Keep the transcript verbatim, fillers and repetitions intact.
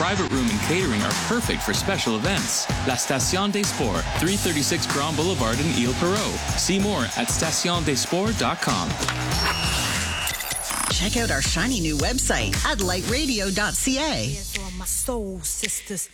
private room and catering are perfect for special events. La Station des Sports, three thirty-six Grand Boulevard in Ile-Perrot. See more at station des sports dot com. Check out our shiny new website at light radio dot c a. Here's all my soul sisters.